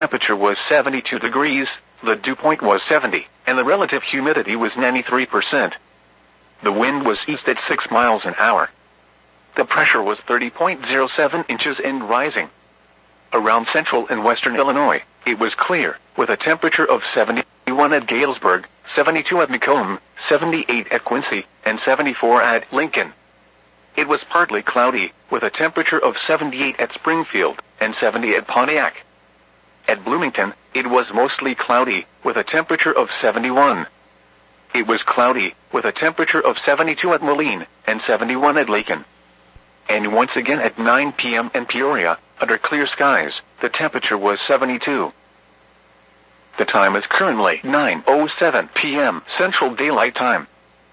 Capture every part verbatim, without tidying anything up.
temperature was seventy-two degrees, the dew point was seventy, and the relative humidity was ninety-three percent. The wind was east at six miles an hour. The pressure was thirty point zero seven inches and rising. Around central and western Illinois, it was clear, with a temperature of seventy-one at Galesburg, seventy-two at Macomb, seventy-eight at Quincy, and seventy-four at Lincoln. It was partly cloudy, with a temperature of seventy-eight at Springfield, and seventy at Pontiac. At Bloomington, it was mostly cloudy, with a temperature of seventy-one. It was cloudy, with a temperature of seventy-two at Moline, and seventy-one at Lacon. And once again at nine p m in Peoria, under clear skies, the temperature was seventy-two. The time is currently nine oh seven p m Central Daylight Time.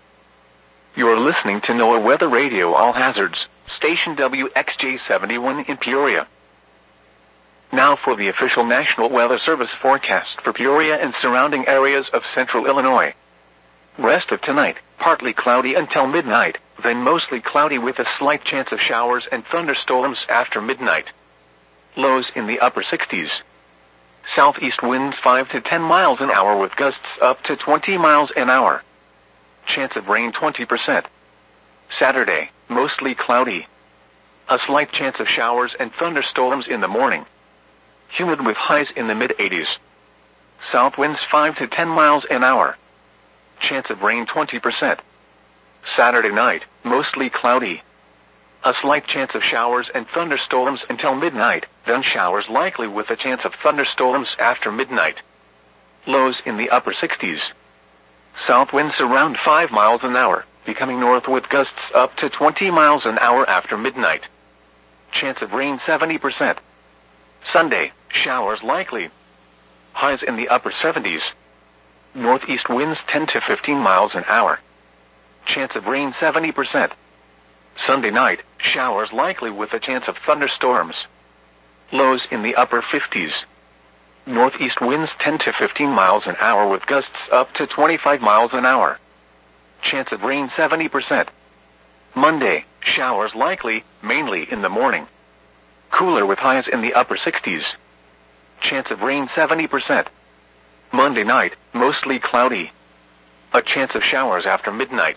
You are listening to NOAA Weather Radio All Hazards, station W X J seventy-one in Peoria. Now for the official National Weather Service forecast for Peoria and surrounding areas of central Illinois. Rest of tonight, partly cloudy until midnight, then mostly cloudy with a slight chance of showers and thunderstorms after midnight. Lows in the upper sixties. Southeast winds five to ten miles an hour with gusts up to twenty miles an hour. Chance of rain twenty percent. Saturday, mostly cloudy. A slight chance of showers and thunderstorms in the morning. Humid with highs in the mid-eighties. South winds five to ten miles an hour. Chance of rain twenty percent. Saturday night, mostly cloudy. A slight chance of showers and thunderstorms until midnight, then showers likely with a chance of thunderstorms after midnight. Lows in the upper sixties. South winds around five miles an hour, becoming north with gusts up to twenty miles an hour after midnight. Chance of rain seventy percent. Sunday, showers likely. Highs in the upper seventies. Northeast winds ten to fifteen miles an hour. Chance of rain seventy percent. Sunday night, showers likely with a chance of thunderstorms. Lows in the upper fifties. Northeast winds ten to fifteen miles an hour with gusts up to twenty-five miles an hour. Chance of rain seventy percent. Monday, showers likely, mainly in the morning. Cooler with highs in the upper sixties. Chance of rain seventy percent. Monday night, mostly cloudy. A chance of showers after midnight.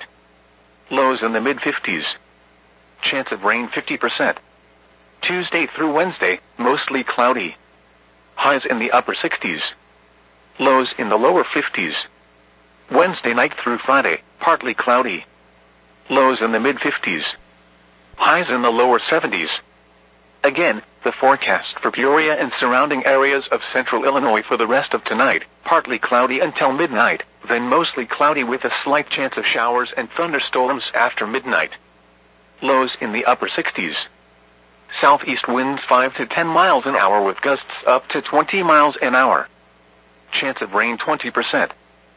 Lows in the mid-fifties. Chance of rain fifty percent. Tuesday through Wednesday, mostly cloudy. Highs in the upper sixties. Lows in the lower fifties. Wednesday night through Friday, partly cloudy. Lows in the mid-fifties. Highs in the lower seventies. Again, the forecast for Peoria and surrounding areas of central Illinois for the rest of tonight, partly cloudy until midnight, then mostly cloudy with a slight chance of showers and thunderstorms after midnight. Lows in the upper sixties. Southeast winds five to ten miles an hour with gusts up to twenty miles an hour. Chance of rain twenty percent.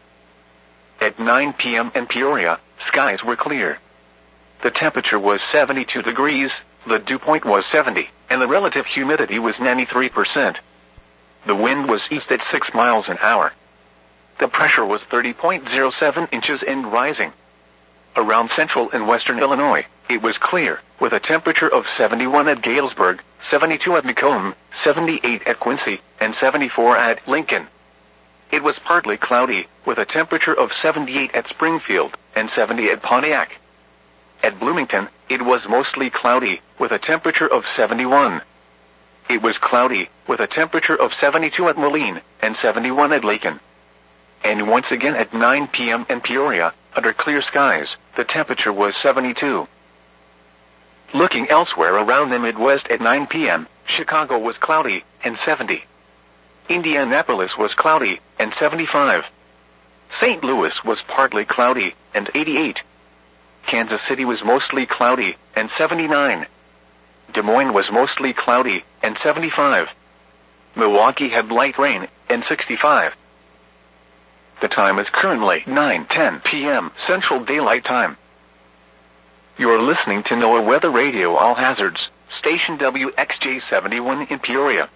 At nine p m in Peoria, skies were clear. The temperature was seventy-two degrees, the dew point was seventy, and the relative humidity was ninety-three percent. The wind was east at six miles an hour. The pressure was thirty point zero seven inches and rising. Around central and western Illinois, it was clear, with a temperature of seventy-one at Galesburg, seventy-two at Macomb, seventy-eight at Quincy, and seventy-four at Lincoln. It was partly cloudy, with a temperature of seventy-eight at Springfield, and seventy at Pontiac. At Bloomington, it was mostly cloudy, with a temperature of seventy-one. It was cloudy, with a temperature of seventy-two at Moline, and seventy-one at Lacon. And once again at nine p m in Peoria, under clear skies, the temperature was seventy-two. Looking elsewhere around the Midwest at nine p m, Chicago was cloudy, and seventy. Indianapolis was cloudy, and seventy-five. Saint Louis was partly cloudy, and eighty-eight. Kansas City was mostly cloudy, and seventy-nine. Des Moines was mostly cloudy, and seventy-five. Milwaukee had light rain, and sixty-five. The time is currently nine ten p m Central Daylight Time. You are listening to NOAA Weather Radio All Hazards, station W X J seventy-one in Peoria.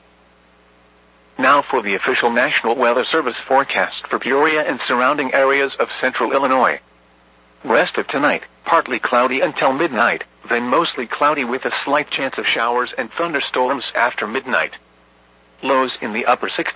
Now for the official National Weather Service forecast for Peoria and surrounding areas of central Illinois. Rest of tonight, partly cloudy until midnight, then mostly cloudy with a slight chance of showers and thunderstorms after midnight. Lows in the upper sixties.